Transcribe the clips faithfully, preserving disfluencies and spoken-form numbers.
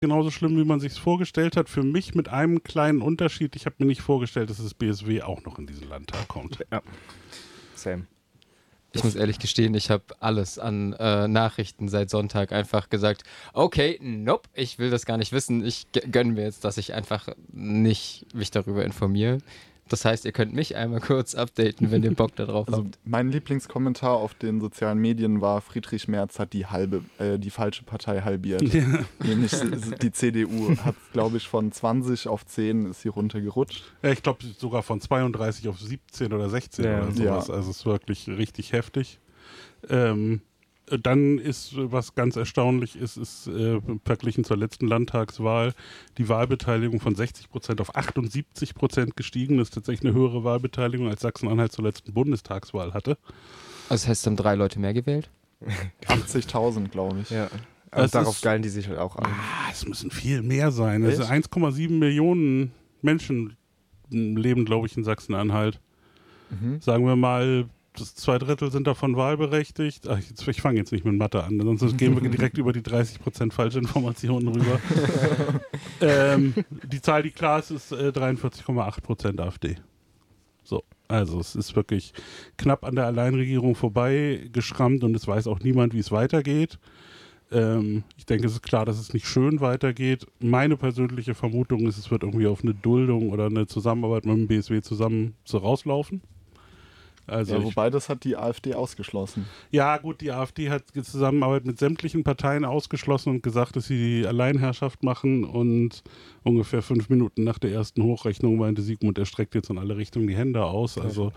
genauso schlimm, wie man sich es vorgestellt hat. Für mich mit einem kleinen Unterschied. Ich habe mir nicht vorgestellt, dass das B S W auch noch in diesen Landtag kommt. Ja, same. Ich muss ehrlich gestehen, ich habe alles an äh, Nachrichten seit Sonntag einfach gesagt, okay, nope, ich will das gar nicht wissen. Ich g- gönne mir jetzt, dass ich einfach nicht mich darüber informiere. Das heißt, ihr könnt mich einmal kurz updaten, wenn ihr Bock darauf Also habt. mein Lieblingskommentar auf den sozialen Medien war, Friedrich Merz hat die halbe, äh, die falsche Partei halbiert. Ja. Nämlich die C D U hat, glaube ich, von zwanzig auf zehn ist sie runtergerutscht. Ja, ich glaube sogar von zweiunddreißig auf siebzehn oder sechzehn Ja. oder sowas. Ja. Also es ist wirklich richtig heftig. Ähm, dann ist, was ganz erstaunlich ist, ist äh, verglichen zur letzten Landtagswahl die Wahlbeteiligung von sechzig Prozent auf achtundsiebzig Prozent gestiegen. Das ist tatsächlich eine höhere Wahlbeteiligung, als Sachsen-Anhalt zur letzten Bundestagswahl hatte. Also das heißt, haben drei Leute mehr gewählt? achtzigtausend, glaube ich. Ja. Aber Das darauf ist- geilen die sich halt auch an. Ah, es müssen viel mehr sein. Also Echt? eins Komma sieben Millionen Menschen leben, glaube ich, in Sachsen-Anhalt. Mhm. Sagen wir mal, das zwei Drittel sind davon wahlberechtigt. Ach, jetzt, ich fange jetzt nicht mit Mathe an, sonst gehen wir direkt über die dreißig Prozent falsche Informationen rüber. ähm, die Zahl, die klar ist, ist äh, dreiundvierzig Komma acht Prozent AfD. So, also es ist wirklich knapp an der Alleinregierung vorbei geschrammt und es weiß auch niemand, wie es weitergeht. Ähm, ich denke, es ist klar, dass es nicht schön weitergeht. Meine persönliche Vermutung ist, es wird irgendwie auf eine Duldung oder eine Zusammenarbeit mit dem B S W zusammen so rauslaufen. Also Ja, ich, wobei, das hat die AfD ausgeschlossen. ja gut, die AfD hat die Zusammenarbeit mit sämtlichen Parteien ausgeschlossen und gesagt, dass sie die Alleinherrschaft machen, und ungefähr fünf Minuten nach der ersten Hochrechnung meinte Sigmund, er streckt jetzt in alle Richtungen die Hände aus. Also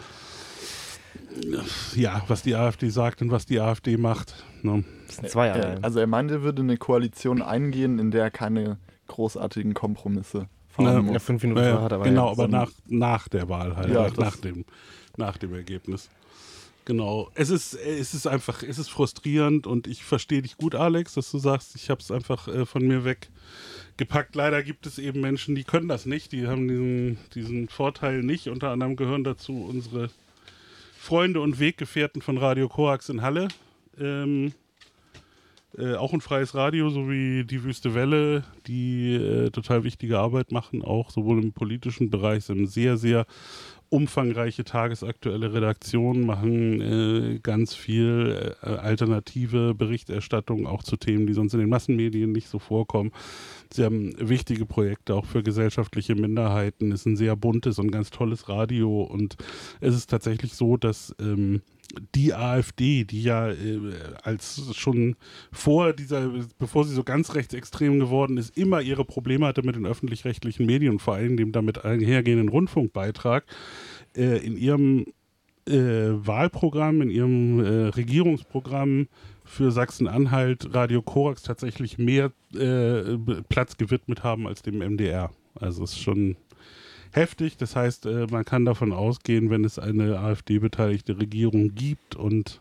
ja, was die AfD sagt und was die AfD macht. Ne? Das sind zwei Jahre. Er, also er meinte, er würde eine Koalition eingehen, in der er keine großartigen Kompromisse fahren Ja, Ja, muss. fünf Minuten Ja, hat aber genau, ja, aber so nach, nach der Wahl halt, Ja, nach, das- nach, dem, nach dem Ergebnis. Genau. Es ist, es ist einfach, es ist frustrierend, und ich verstehe dich gut, Alex, dass du sagst, ich habe es einfach äh, von mir weggepackt. Leider gibt es eben Menschen, die können das nicht, die haben diesen, diesen Vorteil nicht. Unter anderem gehören dazu unsere Freunde und Weggefährten von Radio Korax in Halle. Ähm, äh, auch ein freies Radio, so wie die Wüste Welle, die äh, total wichtige Arbeit machen, auch sowohl im politischen Bereich, sind sehr, sehr umfangreiche tagesaktuelle Redaktionen, machen äh, ganz viel äh, alternative Berichterstattung auch zu Themen, die sonst in den Massenmedien nicht so vorkommen. Sie haben wichtige Projekte auch für gesellschaftliche Minderheiten. Es ist ein sehr buntes und ganz tolles Radio, und es ist tatsächlich so, dass ähm, die AfD, die ja äh, als schon vor dieser, bevor sie so ganz rechtsextrem geworden ist, immer ihre Probleme hatte mit den öffentlich-rechtlichen Medien und vor allem dem damit einhergehenden Rundfunkbeitrag, äh, in ihrem äh, Wahlprogramm, in ihrem äh, Regierungsprogramm für Sachsen-Anhalt Radio Korax tatsächlich mehr äh, Platz gewidmet haben als dem M D R. Also es ist schon heftig. Das heißt, äh, man kann davon ausgehen, wenn es eine AfD-beteiligte Regierung gibt, und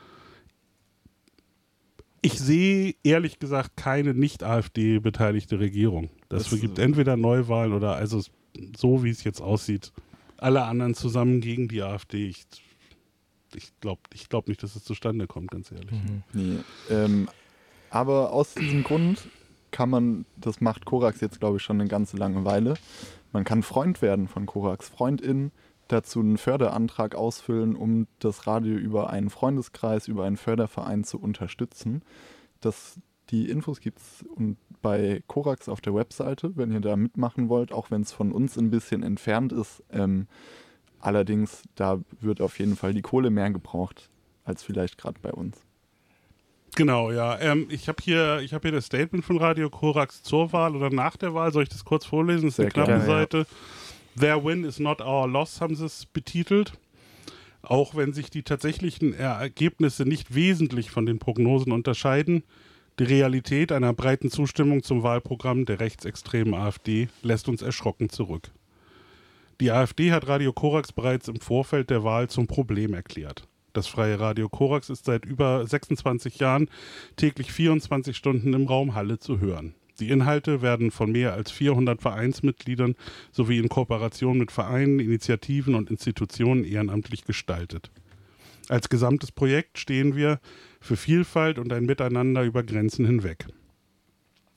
ich sehe ehrlich gesagt keine nicht-AfD-beteiligte Regierung. Das Das- gibt entweder Neuwahlen oder, also so wie es jetzt aussieht, alle anderen zusammen gegen die AfD. Ich, ich glaube ich glaub nicht, dass es zustande kommt, ganz ehrlich. Mhm. Nee. Ähm, aber aus diesem Grund kann man, das macht Korax jetzt, glaube ich, schon eine ganze lange Weile, man kann Freund werden von Korax, Freundin, dazu einen Förderantrag ausfüllen, um das Radio über einen Freundeskreis, über einen Förderverein zu unterstützen. Das, die Infos gibt es bei Korax auf der Webseite, wenn ihr da mitmachen wollt, auch wenn es von uns ein bisschen entfernt ist. Ähm, allerdings, da wird auf jeden Fall die Kohle mehr gebraucht, als vielleicht gerade bei uns. Genau, ja. Ähm, ich habe hier, ich hab hier das Statement von Radio Korax zur Wahl oder nach der Wahl. Soll ich das kurz vorlesen? Das ist eine Sehr knappe gerne, ja. Seite. Their win is not our loss, haben sie es betitelt. Auch wenn sich die tatsächlichen Ergebnisse nicht wesentlich von den Prognosen unterscheiden, die Realität einer breiten Zustimmung zum Wahlprogramm der rechtsextremen AfD lässt uns erschrocken zurück. Die AfD hat Radio Korax bereits im Vorfeld der Wahl zum Problem erklärt. Das freie Radio Korax ist seit über sechsundzwanzig Jahren täglich vierundzwanzig Stunden im Raum Halle zu hören. Die Inhalte werden von mehr als vierhundert Vereinsmitgliedern sowie in Kooperation mit Vereinen, Initiativen und Institutionen ehrenamtlich gestaltet. Als gesamtes Projekt stehen wir für Vielfalt und ein Miteinander über Grenzen hinweg.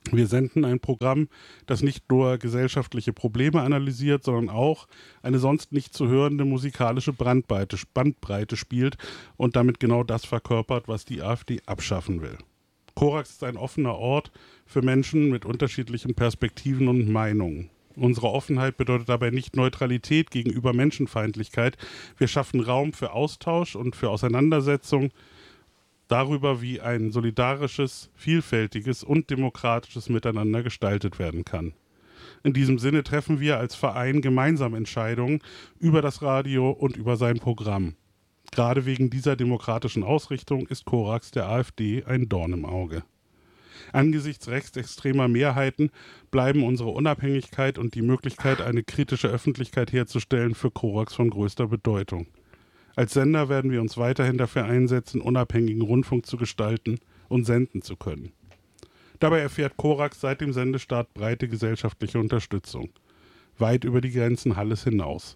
Wir senden ein Programm, das nicht nur gesellschaftliche Probleme analysiert, sondern auch eine sonst nicht zu hörende musikalische Bandbreite, Bandbreite spielt und damit genau das verkörpert, was die AfD abschaffen will. Korax ist ein offener Ort für Menschen mit unterschiedlichen Perspektiven und Meinungen. Unsere Offenheit bedeutet dabei nicht Neutralität gegenüber Menschenfeindlichkeit. Wir schaffen Raum für Austausch und für Auseinandersetzung darüber, wie ein solidarisches, vielfältiges und demokratisches Miteinander gestaltet werden kann. In diesem Sinne treffen wir als Verein gemeinsam Entscheidungen über das Radio und über sein Programm. Gerade wegen dieser demokratischen Ausrichtung ist Korax der AfD ein Dorn im Auge. Angesichts rechtsextremer Mehrheiten bleiben unsere Unabhängigkeit und die Möglichkeit, eine kritische Öffentlichkeit herzustellen, für Korax von größter Bedeutung. Als Sender werden wir uns weiterhin dafür einsetzen, unabhängigen Rundfunk zu gestalten und senden zu können. Dabei erfährt Korax seit dem Sendestart breite gesellschaftliche Unterstützung, weit über die Grenzen Halles hinaus.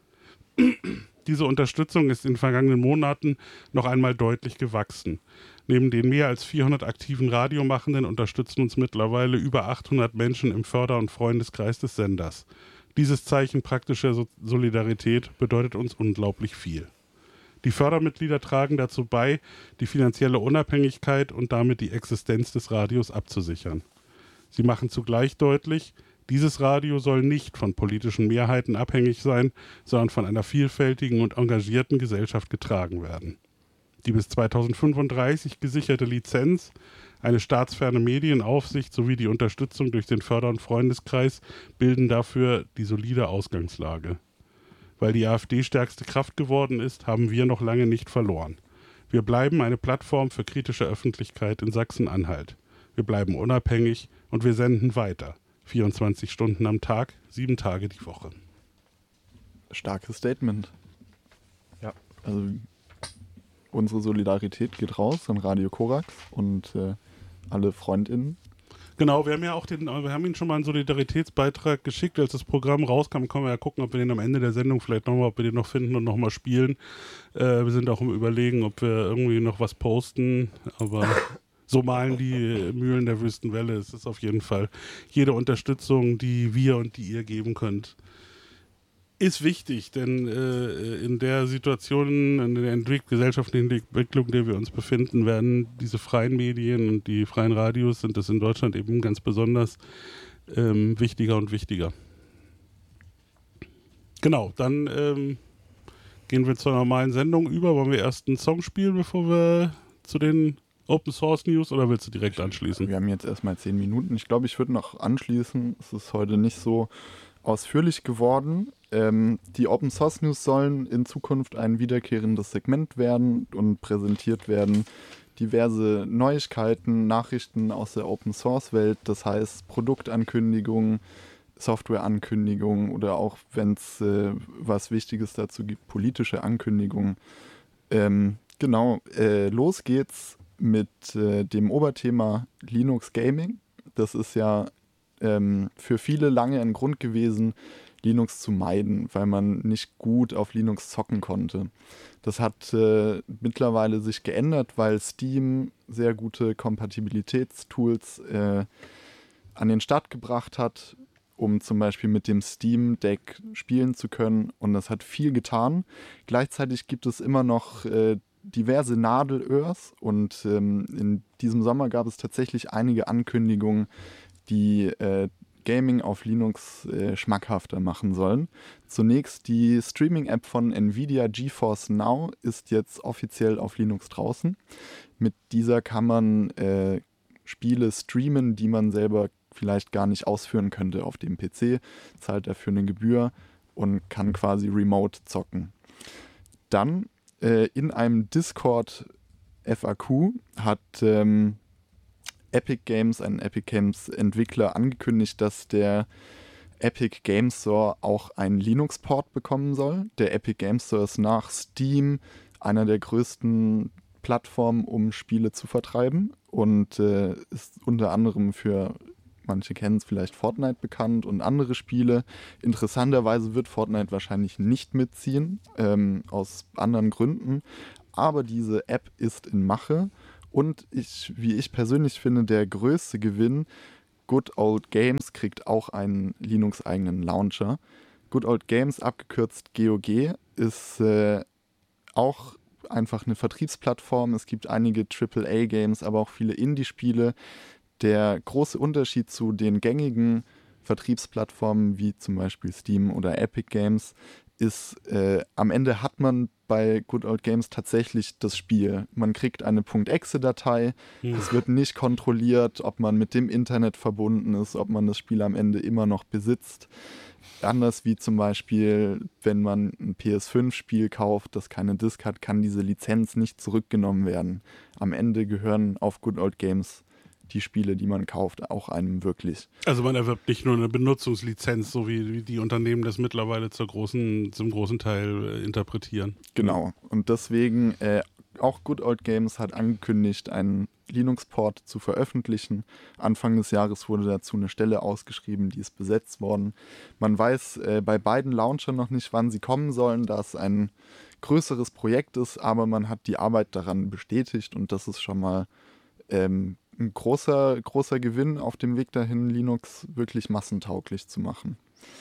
Diese Unterstützung ist in den vergangenen Monaten noch einmal deutlich gewachsen. Neben den mehr als vierhundert aktiven Radiomachenden unterstützen uns mittlerweile über achthundert Menschen im Förder- und Freundeskreis des Senders. Dieses Zeichen praktischer so- Solidarität bedeutet uns unglaublich viel. Die Fördermitglieder tragen dazu bei, die finanzielle Unabhängigkeit und damit die Existenz des Radios abzusichern. Sie machen zugleich deutlich, dieses Radio soll nicht von politischen Mehrheiten abhängig sein, sondern von einer vielfältigen und engagierten Gesellschaft getragen werden. Die bis zweitausendfünfunddreißig gesicherte Lizenz, eine staatsferne Medienaufsicht sowie die Unterstützung durch den Förder- und Freundeskreis bilden dafür die solide Ausgangslage. Weil die AfD stärkste Kraft geworden ist, haben wir noch lange nicht verloren. Wir bleiben eine Plattform für kritische Öffentlichkeit in Sachsen-Anhalt. Wir bleiben unabhängig und wir senden weiter. vierundzwanzig Stunden am Tag, sieben Tage die Woche. Starkes Statement. Ja. Also unsere Solidarität geht raus an Radio Korax und äh, alle FreundInnen. Genau, wir haben ja auch den, wir haben Ihnen schon mal einen Solidaritätsbeitrag geschickt, als das Programm rauskam. Können wir ja gucken, ob wir den am Ende der Sendung vielleicht nochmal, ob wir den noch finden und nochmal spielen. Äh, wir sind auch im Überlegen, ob wir irgendwie noch was posten, aber so malen die Mühlen der Wüstenwelle. Es ist auf jeden Fall jede Unterstützung, die wir und die ihr geben könnt, ist wichtig, denn äh, in der Situation, in der Entwick- gesellschaftlichen Entwicklung, in der wir uns befinden, werden diese freien Medien und die freien Radios, sind das in Deutschland eben ganz besonders ähm, wichtiger und wichtiger. Genau, dann ähm, gehen wir zur normalen Sendung über. Wollen wir erst einen Song spielen, bevor wir zu den Open Source News, oder willst du direkt anschließen? Wir haben jetzt erstmal zehn Minuten. Ich glaube, ich würde noch anschließen. Es ist heute nicht so ausführlich geworden. Ähm, die Open Source News sollen in Zukunft ein wiederkehrendes Segment werden und präsentiert werden diverse Neuigkeiten, Nachrichten aus der Open Source Welt, das heißt Produktankündigungen, Softwareankündigungen oder auch, wenn es äh, was Wichtiges dazu gibt, politische Ankündigungen. Ähm, genau, äh, los geht's mit äh, dem Oberthema Linux Gaming. Das ist ja ähm, für viele lange ein Grund gewesen, Linux zu meiden, weil man nicht gut auf Linux zocken konnte. Das hat äh, mittlerweile sich geändert, weil Steam sehr gute Kompatibilitätstools äh, an den Start gebracht hat, um zum Beispiel mit dem Steam Deck spielen zu können. Und das hat viel getan. Gleichzeitig gibt es immer noch äh, diverse Nadelöhrs und ähm, in diesem Sommer gab es tatsächlich einige Ankündigungen, die äh, Gaming auf Linux äh, schmackhafter machen sollen. Zunächst die Streaming-App von Nvidia GeForce Now ist jetzt offiziell auf Linux draußen. Mit dieser kann man äh, Spiele streamen, die man selber vielleicht gar nicht ausführen könnte auf dem P C, zahlt dafür eine Gebühr und kann quasi remote zocken. Dann äh, in einem Discord F A Q hat ähm, Epic Games, ein Epic Games Entwickler, angekündigt, dass der Epic Games Store auch einen Linux-Port bekommen soll. Der Epic Games Store ist nach Steam einer der größten Plattformen, um Spiele zu vertreiben und äh, ist unter anderem für, manche kennen es vielleicht, Fortnite bekannt und andere Spiele. Interessanterweise wird Fortnite wahrscheinlich nicht mitziehen, ähm, aus anderen Gründen, aber diese App ist in Mache. Und ich, wie ich persönlich finde, der größte Gewinn Good Old Games kriegt auch einen Linux-eigenen Launcher. Good Old Games, abgekürzt G O G, ist äh, auch einfach eine Vertriebsplattform. Es gibt einige Triple A Games, aber auch viele Indie-Spiele. Der große Unterschied zu den gängigen Vertriebsplattformen wie zum Beispiel Steam oder Epic Games ist, äh, am Ende hat man bei Good Old Games tatsächlich das Spiel. Man kriegt eine .exe-Datei. Hm. Es wird nicht kontrolliert, ob man mit dem Internet verbunden ist, ob man das Spiel am Ende immer noch besitzt. Anders wie zum Beispiel, wenn man ein P S fünf Spiel kauft, das keine Disk hat, kann diese Lizenz nicht zurückgenommen werden. Am Ende gehören auf Good Old Games die Spiele, die man kauft, auch einem wirklich. Also man erwirbt nicht nur eine Benutzungslizenz, so wie, wie die Unternehmen das mittlerweile zur großen, zum großen Teil äh, interpretieren. Genau. Und deswegen, äh, auch Good Old Games hat angekündigt, einen Linux-Port zu veröffentlichen. Anfang des Jahres wurde dazu eine Stelle ausgeschrieben, die ist besetzt worden. Man weiß äh, bei beiden Launchern noch nicht, wann sie kommen sollen, da es ein größeres Projekt ist, aber man hat die Arbeit daran bestätigt und das ist schon mal ähm, ein großer, großer Gewinn auf dem Weg dahin, Linux wirklich massentauglich zu machen.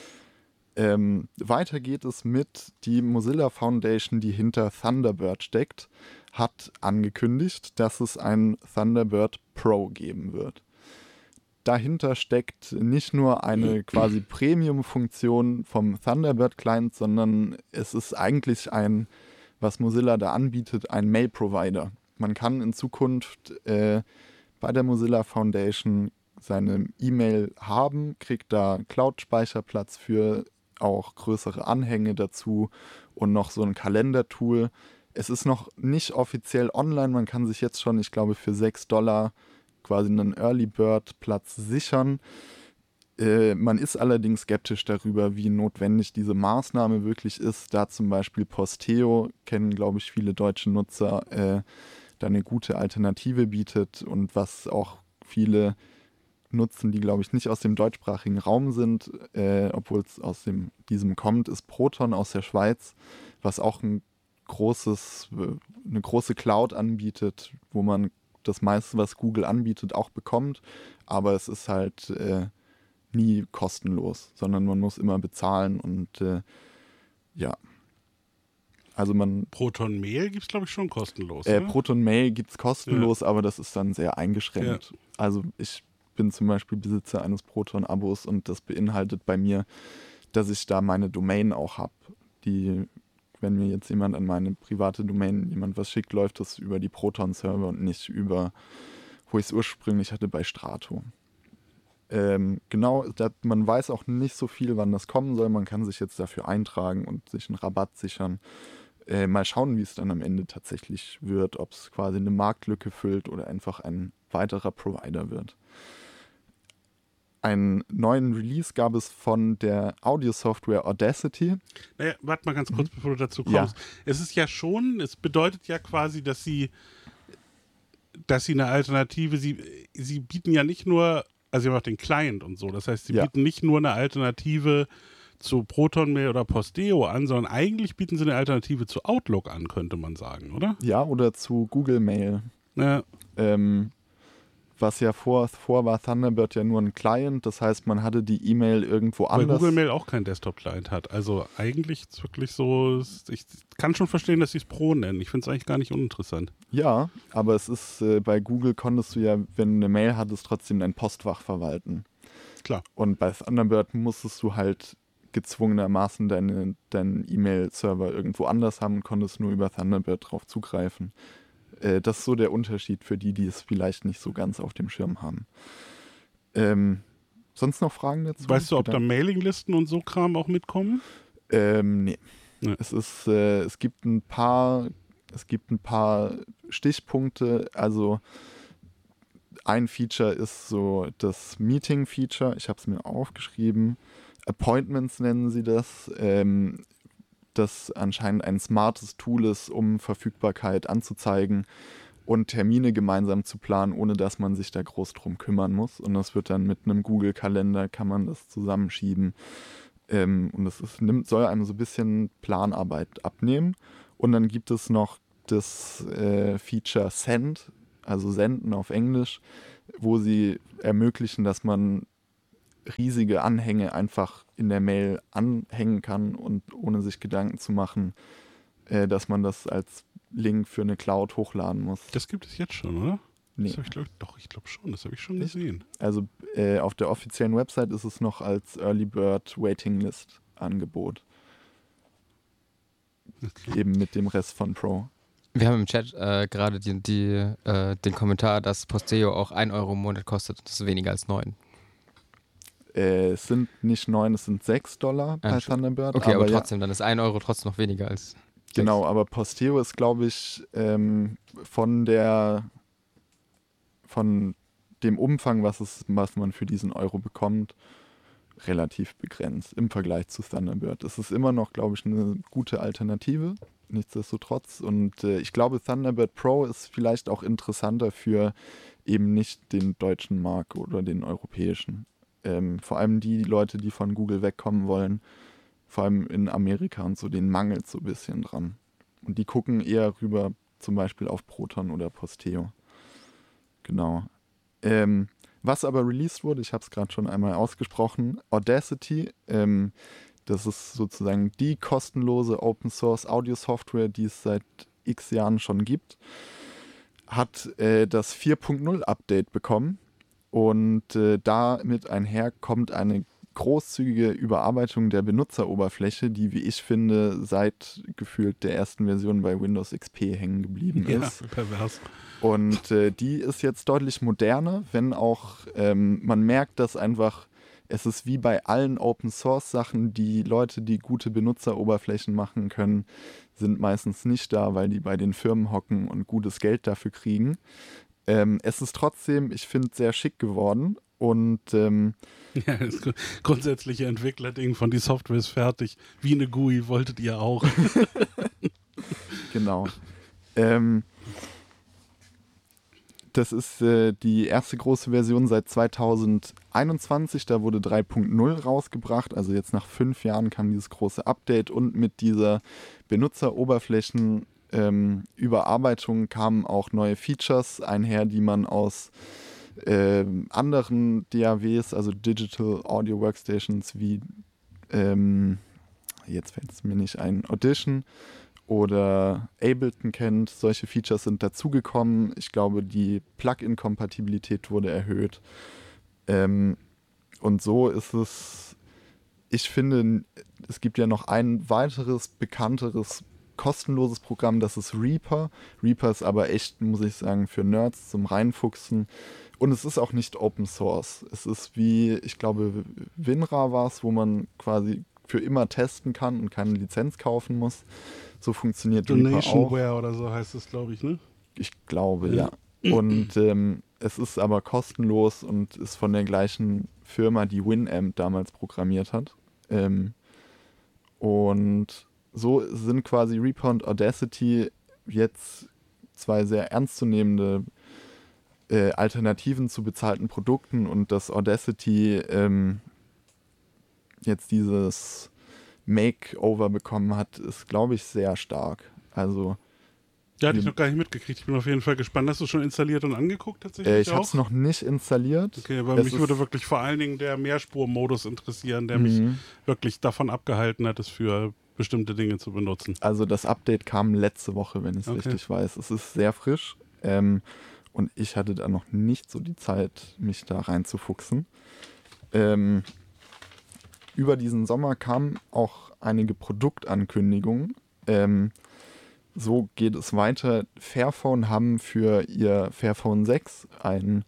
Ähm, weiter geht es mit die Mozilla Foundation, die hinter Thunderbird steckt, hat angekündigt, dass es ein Thunderbird Pro geben wird. Dahinter steckt nicht nur eine quasi Premium-Funktion vom Thunderbird-Client, sondern es ist eigentlich ein, was Mozilla da anbietet, ein Mail-Provider. Man kann in Zukunft äh, bei der Mozilla Foundation seine E-Mail haben, kriegt da Cloud-Speicherplatz für, auch größere Anhänge dazu und noch so ein Kalendertool. Es ist noch nicht offiziell online, man kann sich jetzt schon, ich glaube, für sechs Dollar quasi einen Early Bird Platz sichern. Äh, man ist allerdings skeptisch darüber, wie notwendig diese Maßnahme wirklich ist, da zum Beispiel Posteo, kennen glaube ich viele deutsche Nutzer, äh, da eine gute Alternative bietet und was auch viele nutzen, die glaube ich nicht aus dem deutschsprachigen Raum sind, äh, obwohl es aus dem, diesem kommt, ist Proton aus der Schweiz, was auch ein großes, eine große Cloud anbietet, wo man das meiste, was Google anbietet, auch bekommt, aber es ist halt äh, nie kostenlos, sondern man muss immer bezahlen und äh, ja. Also man. Proton Mail gibt es, glaube ich, schon kostenlos. Äh, oder? Proton Mail gibt es kostenlos, ja. aber das ist dann sehr eingeschränkt. Ja. Also ich bin zum Beispiel Besitzer eines Proton-Abos und das beinhaltet bei mir, dass ich da meine Domain auch habe. Die, wenn mir jetzt jemand an meine private Domain jemand was schickt, läuft das über die Proton-Server und nicht über, wo ich es ursprünglich hatte, bei Strato. Ähm, genau, da, man weiß auch nicht so viel, wann das kommen soll. Man kann sich jetzt dafür eintragen und sich einen Rabatt sichern. Äh, mal schauen, wie es dann am Ende tatsächlich wird, ob es quasi eine Marktlücke füllt oder einfach ein weiterer Provider wird. Einen neuen Release gab es von der Audio-Software Audacity. Naja, warte mal ganz kurz, mhm. bevor du dazu kommst. Ja. Es ist ja schon, es bedeutet ja quasi, dass sie, dass sie eine Alternative, sie, sie bieten ja nicht nur, also sie haben auch den Client und so, das heißt, sie ja. bieten nicht nur eine Alternative zu Proton Mail oder Posteo an, sondern eigentlich bieten sie eine Alternative zu Outlook an, könnte man sagen, oder? Ja, oder zu Google Mail. Ja. Ähm, was ja vor, vor war Thunderbird ja nur ein Client, das heißt, man hatte die E-Mail irgendwo Weil anders. Weil Google Mail auch keinen Desktop-Client hat. Also eigentlich ist es wirklich so, ich kann schon verstehen, dass sie es Pro nennen. Ich finde es eigentlich gar nicht uninteressant. Ja, aber es ist, äh, bei Google konntest du ja, wenn du eine Mail hattest, trotzdem dein Postfach verwalten. Klar. Und bei Thunderbird musstest du halt gezwungenermaßen deine, deinen E-Mail-Server irgendwo anders haben und konntest nur über Thunderbird drauf zugreifen. Äh, das ist so der Unterschied für die, die es vielleicht nicht so ganz auf dem Schirm haben. Ähm, sonst noch Fragen dazu? Weißt du, ob da Mailinglisten und so Kram auch mitkommen? Ähm, nee. nee. Es ist, äh, es gibt ein paar, es gibt ein paar Stichpunkte, also ein Feature ist so das Meeting-Feature, ich habe es mir aufgeschrieben, Appointments nennen sie das, ähm, das anscheinend ein smartes Tool ist, um Verfügbarkeit anzuzeigen und Termine gemeinsam zu planen, ohne dass man sich da groß drum kümmern muss. Und das wird dann mit einem Google-Kalender, kann man das zusammenschieben. Ähm, und das ist, nimmt, soll einem so ein bisschen Planarbeit abnehmen. Und dann gibt es noch das äh, Feature Send, also Senden auf Englisch. wo sie ermöglichen, dass man riesige Anhänge einfach in der Mail anhängen kann und ohne sich Gedanken zu machen, äh, dass man das als Link für eine Cloud hochladen muss. Das gibt es jetzt schon, oder? Nee. Das hab ich glaub, doch, ich glaube schon, das habe ich schon Echt? gesehen. Also äh, auf der offiziellen Website ist es noch als Early Bird Waiting List Angebot. Okay. Eben mit dem Rest von Pro. Wir haben im Chat äh, gerade die, die, äh, den Kommentar, dass Posteo auch ein Euro im Monat kostet. Das ist weniger als neun. Äh, es sind nicht neun, es sind sechs Dollar bei Ah, Thunderbird. Okay, aber, ja, trotzdem, dann ist ein Euro trotzdem noch weniger als. genau, aber Posteo ist, glaube ich, ähm, von der von dem Umfang, was, es, was man für diesen Euro bekommt, relativ begrenzt im Vergleich zu Thunderbird. Es ist immer noch, glaube ich, eine gute Alternative, nichtsdestotrotz. Und äh, ich glaube, Thunderbird Pro ist vielleicht auch interessanter für eben nicht den deutschen Markt oder den europäischen. Ähm, vor allem die Leute, die von Google wegkommen wollen, vor allem in Amerika und so, denen mangelt so ein bisschen dran. Und die gucken eher rüber zum Beispiel auf Proton oder Posteo. Genau. Ähm, was aber released wurde, ich habe es gerade schon einmal ausgesprochen, Audacity, ähm, das ist sozusagen die kostenlose Open-Source-Audio-Software, die es seit x Jahren schon gibt, hat äh, das vier Punkt null Update bekommen und äh, damit einher kommt eine großzügige Überarbeitung der Benutzeroberfläche, die, wie ich finde, seit gefühlt der ersten Version bei Windows X P hängen geblieben ist. Ja, pervers. Und äh, die ist jetzt deutlich moderner, wenn auch ähm, man merkt, dass einfach, es ist wie bei allen Open-Source-Sachen, die Leute, die gute Benutzeroberflächen machen können, sind meistens nicht da, weil die bei den Firmen hocken und gutes Geld dafür kriegen. Ähm, es ist trotzdem, ich finde, sehr schick geworden. Und ähm, Ja, das grundsätzliche Entwicklerding von die Software ist fertig. Wie eine G U I wolltet ihr auch. genau. Ähm, das ist äh, die erste große Version seit zweitausendeinundzwanzig. Da wurde drei Punkt null rausgebracht. Also jetzt nach fünf Jahren kam dieses große Update und mit dieser Benutzeroberflächen ähm, Überarbeitung kamen auch neue Features einher, die man aus ähm, anderen D A Ws, also Digital Audio Workstations wie ähm, jetzt fällt es mir nicht ein, Audition oder Ableton kennt. Solche Features sind dazugekommen. Ich glaube, die Plugin-Kompatibilität wurde erhöht. Ähm, und so ist es, ich finde, es gibt ja noch ein weiteres, bekannteres, kostenloses Programm, das ist Reaper. Reaper ist aber echt, muss ich sagen, für Nerds zum Reinfuchsen. Und es ist auch nicht Open Source. Es ist wie, ich glaube, WinRAR war es, wo man quasi für immer testen kann und keine Lizenz kaufen muss. So funktioniert Reaper auch. Donationware oder so heißt es, glaube ich, ne? Ich glaube, ja. Und ähm, es ist aber kostenlos und ist von der gleichen Firma, die Winamp damals programmiert hat. Ähm, und so sind quasi Reaper und Audacity jetzt zwei sehr ernstzunehmende äh, Alternativen zu bezahlten Produkten, und dass Audacity ähm, jetzt dieses Makeover bekommen hat, ist, glaube ich, sehr stark. Also Ja, hatte ich noch gar nicht mitgekriegt. Ich bin auf jeden Fall gespannt. Hast du schon installiert und angeguckt tatsächlich äh, ich habe auch? es noch nicht installiert. Okay, aber Es mich ist- würde wirklich vor allen Dingen der Mehrspurmodus interessieren, der mich Mhm. wirklich davon abgehalten hat, es für bestimmte Dinge zu benutzen. Also das Update kam letzte Woche, wenn ich es Okay. richtig weiß. Es ist sehr frisch ähm, und ich hatte da noch nicht so die Zeit, mich da reinzufuchsen. Ähm, über diesen Sommer kamen auch einige Produktankündigungen. Ähm, so geht es weiter. Fairphone haben für ihr Fairphone sechs ein,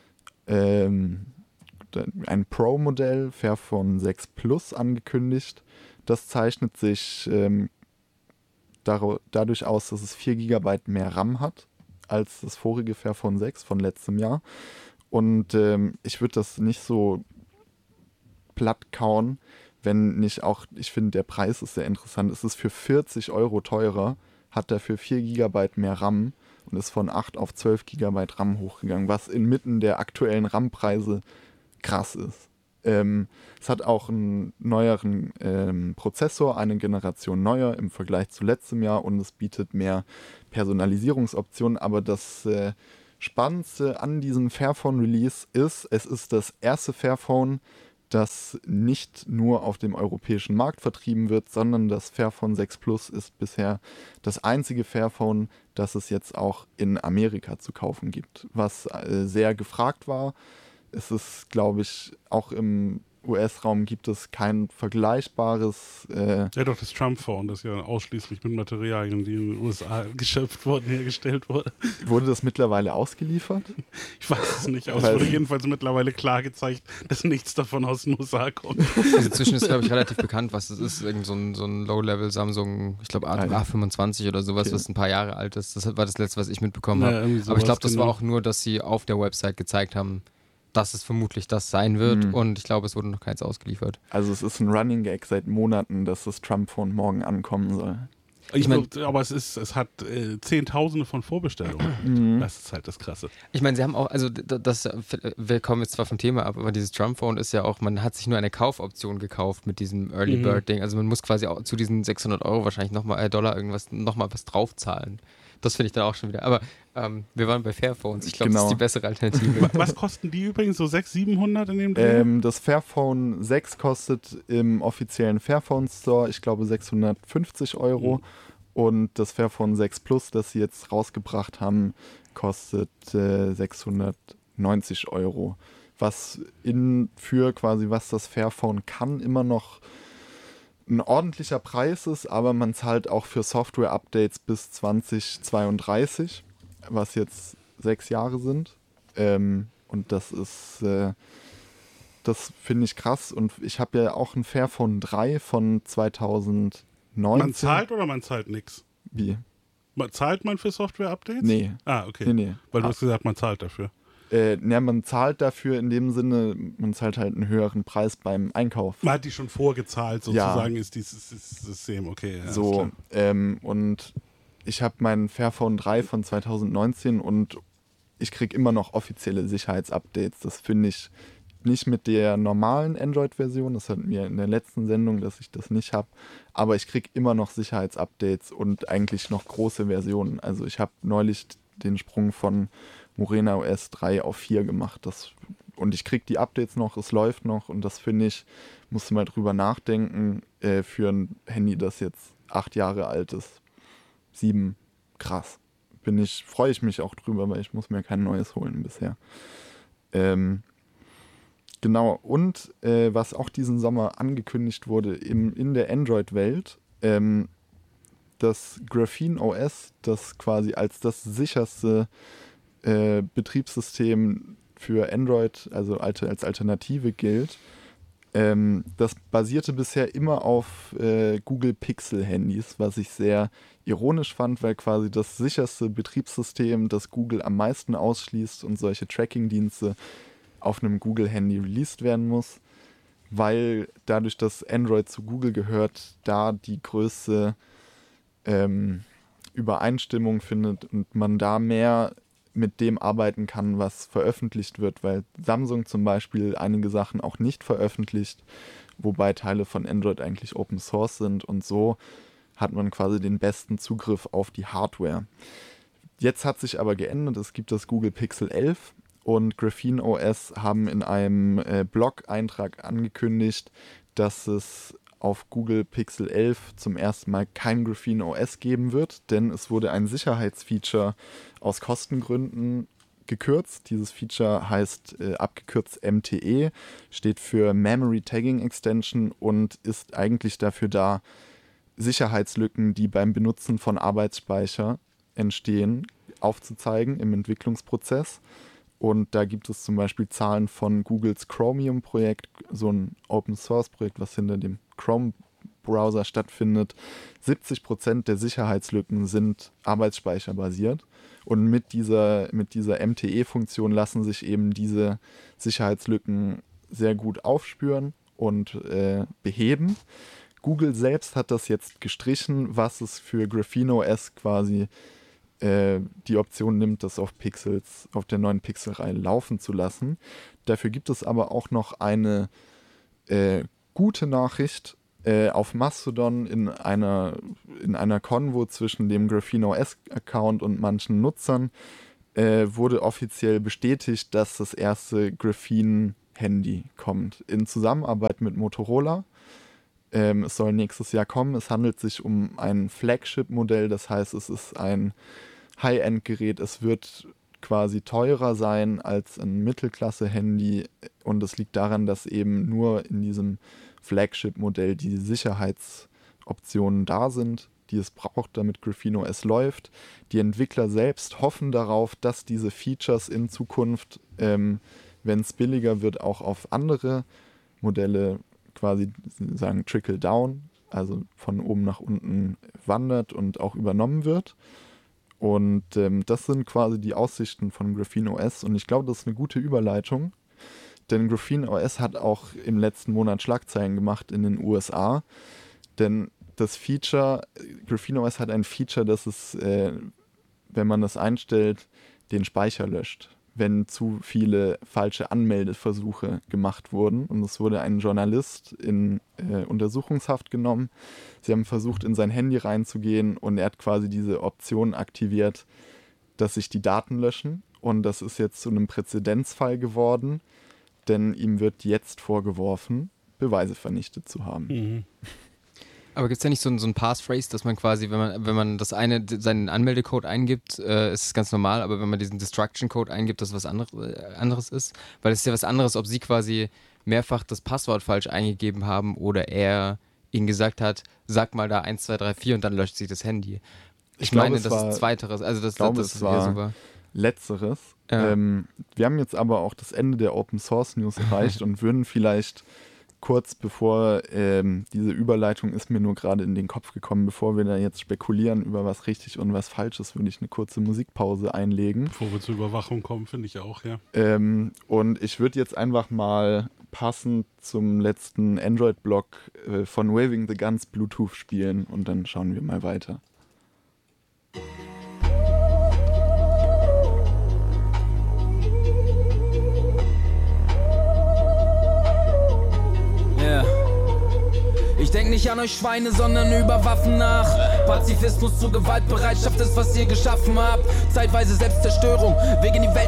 ähm, ein Pro-Modell, Fairphone sechs Plus, angekündigt. Das zeichnet sich ähm, dar- dadurch aus, dass es vier Gigabyte mehr RAM hat als das vorige Fairphone sechs von letztem Jahr. Und ähm, ich würde das nicht so platt kauen, wenn nicht auch, ich finde, der Preis ist sehr interessant. Es ist für vierzig Euro teurer, hat dafür vier Gigabyte mehr RAM und ist von acht auf zwölf Gigabyte RAM hochgegangen, was inmitten der aktuellen RAM-Preise krass ist. Ähm, es hat auch einen neueren ähm, Prozessor, eine Generation neuer im Vergleich zu letztem Jahr, und es bietet mehr Personalisierungsoptionen, aber das äh, Spannendste an diesem Fairphone-Release ist, es ist das erste Fairphone, das nicht nur auf dem europäischen Markt vertrieben wird, sondern das Fairphone sechs Plus ist bisher das einzige Fairphone, das es jetzt auch in Amerika zu kaufen gibt, was äh, sehr gefragt war. Es ist, glaube ich, auch im U S-Raum gibt es kein vergleichbares... Äh, ja doch, das Trump-Phone, das ja ausschließlich mit Materialien, die in den U S A geschöpft wurden, hergestellt wurde. Wurde das mittlerweile ausgeliefert? Ich weiß es nicht, aber es wurde jedenfalls mittlerweile klar gezeigt, dass nichts davon aus den U S A kommt. Also inzwischen ist, glaube ich, relativ bekannt, was das ist. Irgend so ein, so ein Low-Level Samsung, ich glaube A fünfundzwanzig oder sowas, Okay. was ein paar Jahre alt ist. Das war das letzte, was ich mitbekommen Ja, habe. irgendwie Aber ich glaube, sowas, das war genau. auch nur, dass sie auf der Website gezeigt haben, dass es vermutlich das sein wird. Mhm. Und ich glaube, es wurde noch keins ausgeliefert. Also es ist ein Running Gag seit Monaten, dass das Trump-Phone morgen ankommen soll. Ich mein- glaub, aber es ist, es hat äh, Zehntausende von Vorbestellungen. Mhm. Das ist halt das Krasse. Ich meine, sie haben auch, also d- das, wir kommen jetzt zwar vom Thema ab, aber dieses Trump-Phone ist ja auch, man hat sich nur eine Kaufoption gekauft mit diesem Early Mhm. Bird-Ding. Also man muss quasi auch zu diesen sechshundert Euro wahrscheinlich nochmal, äh, Dollar irgendwas, nochmal was draufzahlen. Das finde ich dann auch schon wieder. Aber ähm, wir waren bei Fairphones. Ich glaube, das Genau. ist die bessere Alternative. Was kosten die übrigens? So sechshundert, siebenhundert in dem Dreh? Ähm, das Fairphone sechs kostet im offiziellen Fairphone Store, ich glaube, sechshundertfünfzig Euro. Mhm. Und das Fairphone sechs Plus, das sie jetzt rausgebracht haben, kostet äh, sechshundertneunzig Euro. Was in für quasi, was das Fairphone kann, immer noch ein ordentlicher Preis ist, aber man zahlt auch für Software-Updates bis zwanzig zweiunddreißig, was jetzt sechs Jahre sind. Ähm, und das ist, äh, das finde ich krass. Und ich habe ja auch ein Fairphone drei von zweitausendneunzehn. Man zahlt oder man zahlt nichts? Wie? Man, zahlt man für Software-Updates? Nee. Ah, okay. Nee, nee. Weil du Ah. hast gesagt, man zahlt dafür. Äh, ne, man zahlt dafür in dem Sinne, man zahlt halt einen höheren Preis beim Einkauf. Man hat die schon vorgezahlt, sozusagen, ist dieses dieses System, okay. Ja, So, ist klar. ähm, und ich habe meinen Fairphone drei von zweitausendneunzehn und ich kriege immer noch offizielle Sicherheitsupdates. Das finde ich nicht mit der normalen Android-Version, das hatten wir in der letzten Sendung, dass ich das nicht habe, aber ich kriege immer noch Sicherheitsupdates und eigentlich noch große Versionen. Also ich habe neulich den Sprung von Morena O S drei auf vier gemacht. Das, und ich kriege die Updates noch, es läuft noch und das finde ich, musst du mal drüber nachdenken, äh, für ein Handy, das jetzt acht Jahre alt ist. Sieben, krass. Bin ich, freue ich mich auch drüber, weil ich muss mir kein neues holen bisher. Ähm, genau, und äh, was auch diesen Sommer angekündigt wurde im, in der Android-Welt, ähm, das Graphene O S, das quasi als das sicherste äh, Betriebssystem für Android, also alte, als Alternative gilt, ähm, das basierte bisher immer auf äh, Google Pixel-Handys, was ich sehr ironisch fand, weil quasi das sicherste Betriebssystem, das Google am meisten ausschließt und solche Tracking-Dienste auf einem Google-Handy released werden muss, weil dadurch, dass Android zu Google gehört, da die größte ähm, Übereinstimmung findet und man da mehr mit dem arbeiten kann, was veröffentlicht wird, weil Samsung zum Beispiel einige Sachen auch nicht veröffentlicht, wobei Teile von Android eigentlich Open Source sind und so hat man quasi den besten Zugriff auf die Hardware. Jetzt hat sich aber geändert, es gibt das Google Pixel elf und Graphene O S haben in einem äh, Blog-Eintrag angekündigt, dass es auf Google Pixel elf zum ersten Mal kein Graphene O S geben wird, denn es wurde ein Sicherheitsfeature aus Kostengründen gekürzt. Dieses Feature heißt äh, abgekürzt M T E, steht für Memory Tagging Extension und ist eigentlich dafür da, Sicherheitslücken, die beim Benutzen von Arbeitsspeicher entstehen, aufzuzeigen im Entwicklungsprozess. Und da gibt es zum Beispiel Zahlen von Googles Chromium-Projekt, so ein Open-Source-Projekt, was hinter dem Chrome-Browser stattfindet. siebzig Prozent der Sicherheitslücken sind arbeitsspeicherbasiert. Und mit dieser, mit dieser M T E-Funktion lassen sich eben diese Sicherheitslücken sehr gut aufspüren und äh, beheben. Google selbst hat das jetzt gestrichen, was es für Graphene O S quasi äh, die Option nimmt, das auf Pixels, auf der neuen Pixel-Reihe laufen zu lassen. Dafür gibt es aber auch noch eine äh, gute Nachricht. Äh, auf Mastodon in einer, in einer Konvo zwischen dem Graphene O S-Account und manchen Nutzern äh, wurde offiziell bestätigt, dass das erste Graphene-Handy kommt. In Zusammenarbeit mit Motorola. Ähm, es soll nächstes Jahr kommen. Es handelt sich um ein Flagship-Modell, das heißt, es ist ein High-End-Gerät. Es wird quasi teurer sein als ein Mittelklasse-Handy und es liegt daran, dass eben nur in diesem Flagship-Modell die Sicherheitsoptionen da sind, die es braucht, damit Graphene O S läuft. Die Entwickler selbst hoffen darauf, dass diese Features in Zukunft, ähm, wenn es billiger wird, auch auf andere Modelle quasi sagen Trickle Down, also von oben nach unten wandert und auch übernommen wird. Und ähm, das sind quasi die Aussichten von Graphene O S und ich glaube, das ist eine gute Überleitung, denn Graphene O S hat auch im letzten Monat Schlagzeilen gemacht in den U S A, denn das Feature, Graphene O S hat ein Feature, das es, äh, wenn man das einstellt, den Speicher löscht, wenn zu viele falsche Anmeldeversuche gemacht wurden. Und es wurde ein Journalist in äh, Untersuchungshaft genommen. Sie haben versucht, in sein Handy reinzugehen und er hat quasi diese Option aktiviert, dass sich die Daten löschen. Und das ist jetzt zu einem Präzedenzfall geworden, denn ihm wird jetzt vorgeworfen, Beweise vernichtet zu haben. Mhm. Aber gibt es ja nicht so ein, so ein Passphrase, dass man quasi, wenn man, wenn man das eine, seinen Anmeldecode eingibt, äh, ist es ganz normal, aber wenn man diesen Destruction-Code eingibt, dass was anderes, äh, anderes ist? Weil es ist ja was anderes, ob sie quasi mehrfach das Passwort falsch eingegeben haben oder er ihnen gesagt hat, sag mal da eins, zwei, drei, vier und dann löscht sich das Handy. Ich, Ich glaube, meine, es das war- ist Zweiteres. Also das, ich glaube, das es ist war- eher super. Letzteres. Ja. Ähm, wir haben jetzt aber auch das Ende der Open Source News erreicht und würden vielleicht kurz bevor ähm, diese Überleitung ist mir nur gerade in den Kopf gekommen, bevor wir da jetzt spekulieren über was richtig und was falsch ist, würde ich eine kurze Musikpause einlegen. Bevor wir zur Überwachung kommen, finde ich auch, ja. Ähm, und ich würde jetzt einfach mal passend zum letzten Android-Blog äh, von Waving the Guns Bluetooth spielen und dann schauen wir mal weiter. Yeah. Ich denk nicht an euch Schweine, sondern über Waffen nach. Pazifismus zu Gewaltbereitschaft ist, was ihr geschaffen habt. Zeitweise Selbstzerstörung, Weg in die Welt.